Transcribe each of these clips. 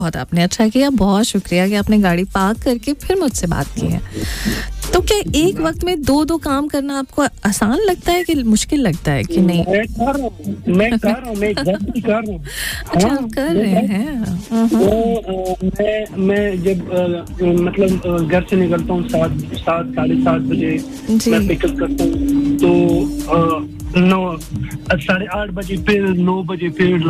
बहुत आपने अच्छा किया, बहुत शुक्रिया कि आपने गाड़ी पार्क करके फिर मुझसे बात की है। तो क्या एक वक्त में दो काम करना आपको आसान लगता है कि मुश्किल लगता है कि नहीं? मैं कर रहा हूँ, मैं एग्जैक्टली कर रहा हूँ। अच्छा, आप कर रहे हैं। मैं जब मतलब घर से निकलता हूँ 7:30 बजे, मैं पिकअप करता हूँ तो 8:30 बजे, फिर 9 बजे, फिर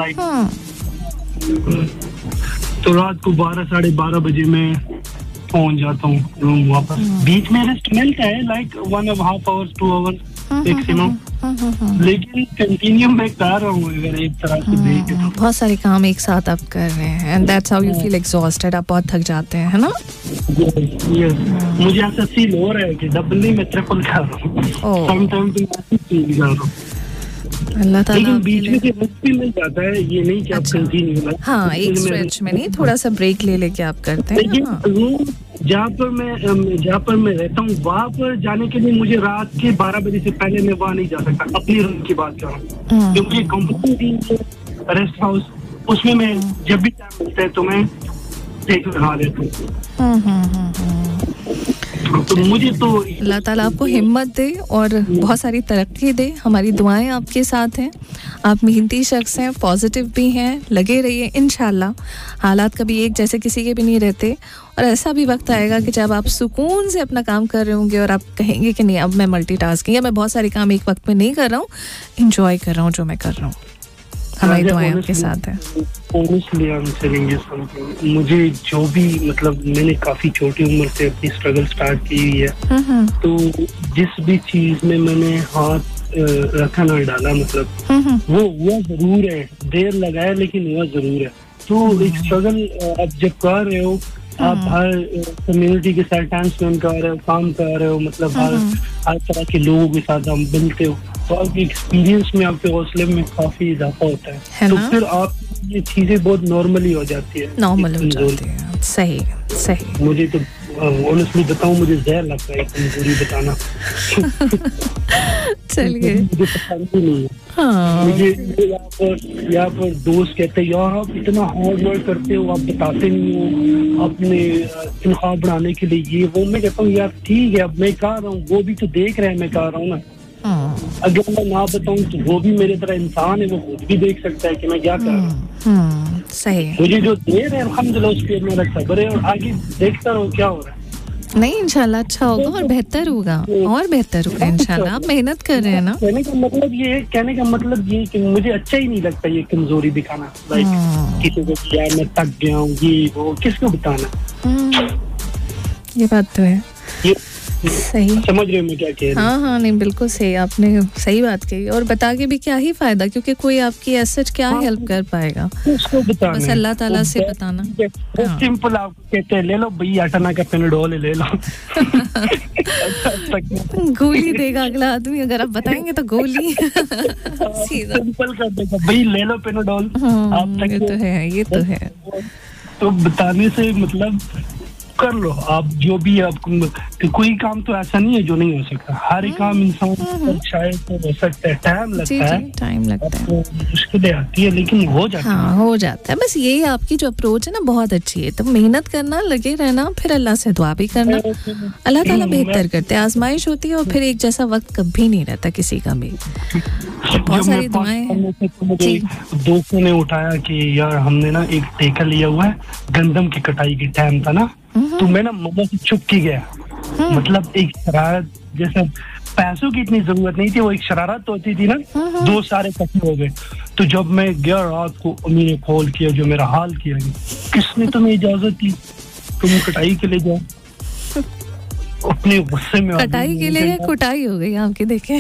तो रात को 12-12:30 बजे मैं पहुंच जाता हूँ रूम वापस। बीच में रेस्ट मिलता है 1.5 hours 2 hours मैक्सिमम, लेकिन कंटिन्यू मैं कर रहा हूँ अगर एक तरह से देखे तो। बहुत सारे काम एक साथ आप कर रहे हैं and that's how you feel exhausted, आप बहुत थक जाते हैं, है ना? मुझे ऐसा फील हो रहा है कि डबल नहीं मैं ट्रिपल कर रहा हूँ समटाइम, तो मैं फील कर रहा हूँ। अल्लाह ताला लेकिन बीच में रेस्ट भी मिल जाता है, ये नहीं कि आप कंटिन्यू। हाँ, एक स्ट्रेच में नहीं, थोड़ा सा ब्रेक ले लेके आप करते हैं। लेकिन जहाँ पर मैं रहता हूँ वहाँ पर जाने के लिए मुझे रात के 12 बजे से पहले मैं वहाँ नहीं जा सकता। अपनी रूम की बात कर रहा हूँ, क्योंकि कंपनी रेस्ट हाउस, उसमें मैं जब भी टाइम मिलता है तो मैं टेक लगा लेता हूँ। तो मुझे तो अल्लाह ताला आपको हिम्मत दे और बहुत सारी तरक्की दे। हमारी दुआएं आपके साथ हैं, आप मेहनती शख्स हैं, पॉजिटिव भी हैं, लगे रहिए। इंशाल्लाह हालात कभी एक जैसे किसी के भी नहीं रहते और ऐसा भी वक्त आएगा कि जब आप सुकून से अपना काम कर रहे होंगे और आप कहेंगे कि नहीं, अब मैं मल्टीटास्किंग या मैं बहुत सारे काम एक वक्त में नहीं कर रहा हूँ, इंजॉय कर रहा हूँ जो मैं कर रहा हूँ। हमारी दुआएं आपके साथ है। मुझे जो भी मतलब मैंने काफी छोटी उम्र से अपनी स्ट्रगल स्टार्ट की हुई है, तो जिस भी चीज में मैंने हाथ रखा ना डाला, मतलब वो हुआ जरूर है, देर लगाया लेकिन हुआ जरूर है। तो एक स्ट्रगल आप जब कर रहे हो, आप हर कम्युनिटी के साथ टाइम स्पेंड कर रहे हो, काम कर रहे हो, मतलब हर तरह के लोगों के साथ आप मिलते हो, तो आपके एक्सपीरियंस में, आपके हौसले में काफी इजाफा होता है तो फिर आप ये चीजें बहुत नॉर्मली हो जाती है, नॉर्मल हो जाती है। सही। मुझे तो ऑनेस्टली बताऊं, मुझे जहर लगता है कमजोरी बताना। चलिए, मुझे पसंद ही नहीं है। मुझे यहाँ पर दोस्त कहते हैं यार आप इतना हार्ड वर्क करते हो, आप बताते नहीं हो अपने तनख्वाह बढ़ाने के लिए ये वो। मैं कहता हूँ यार ठीक है, अब मैं कर रहा हूँ, वो भी तो देख रहे हैं मैं कर रहा हूँ ना। अगर मैं ना बताऊं तो वो भी मेरे तरह इंसान है, वो खुद भी देख सकता है कि मैं क्या कर रहा हूँ। सही। मुझे जो दे रहे हैं अल्हम्दुलिल्लाह उस पे मेरा सब्र है और आगे देखता रहो क्या हो रहा है। नहीं, इंशाल्लाह अच्छा होगा और बेहतर होगा इंशाल्लाह। आप मेहनत कर रहे हैं ना। कहने का मतलब ये कि मुझे अच्छा ही नहीं लगता ये कमजोरी दिखाना, किसी को यार मैं थक गया हूँ, ये वो किसको बताना। ये बात तो है, सही समझ रहे हो मैं क्या कह रहा हूँ? हाँ, नहीं बिल्कुल सही, आपने सही बात कही। और बता के भी क्या ही फायदा, क्योंकि कोई आपकी ऐसा क्या हेल्प कर पाएगा, बस अल्लाह ताला से बताना। सिंपल, आपको कहते हैं ले लो भैया अटना का पेनाडोल ले लो। गोली देगा अगला आदमी, अगर आप बताएंगे तो गोली सीधा सिंपल कर देगा, भाई ले लो पेनाडोल। ये तो है। तो बताने से मतलब कर लो आप जो भी, आपको कोई काम तो ऐसा नहीं है जो नहीं हो सकता, हर एक काम इंसान शायद तो हो सकता है, टाइम लगता है, मुश्किलें आती है लेकिन हो जाता है। बस यही आपकी जो अप्रोच है ना बहुत अच्छी है। तो मेहनत करना, लगे रहना, फिर अल्लाह से दुआ भी करना, अल्लाह ताला बेहतर करते हैं। आजमाइश होती है और फिर एक जैसा वक्त कभी नहीं रहता किसी का भी। बहुत सारी दुआएं। दोस्तों ने उठाया कि यार हमने ना एक ठेका लिया हुआ है, गंदम की कटाई की टाइम था ना, तो मैं ना मम्मा से छुप के गया। मतलब एक शरारत, जैसे पैसों की इतनी जरूरत नहीं थी, वो एक शरारत होती थी ना, दो सारे इकट्ठे हो गए। तो जब मैं गया रात को, अम्मी ने कॉल किया, जो मेरा हाल किया, किसने तुम्हें इजाजत दी तुम कटाई के लिए जाओ? अपने गुस्से में कटाई के लिए कुटाई हो गई आपकी, देखे।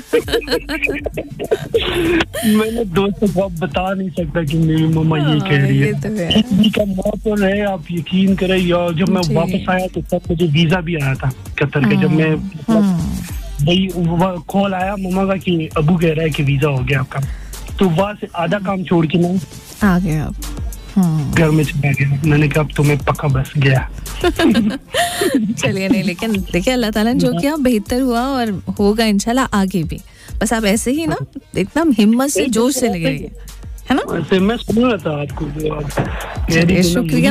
मैंने दोस्तों को बता नहीं सकता कि मेरी मम्मा ये कह रही है। का मौत है, आप यकीन करें यार, जब मैं वापस आया तो तब मुझे वीजा भी आया था कतर का। जब मैं भाई कॉल आया मम्मा का कि अबू कह रहा है कि वीजा हो गया आपका, तो वहाँ से आधा काम छोड़ के मैं आ गया घर में चला गया। मैंने कहा अब तुम्हें पक्का बस गया। चलिए, नहीं लेकिन देखिए अल्लाह ताला ने जो किया बेहतर हुआ और होगा इंशाल्लाह आगे भी। बस आप ऐसे ही ना एकदम हिम्मत से जोश से लगे रहिए, है ना? मैं सुन रहा था आपको, शुक्रिया।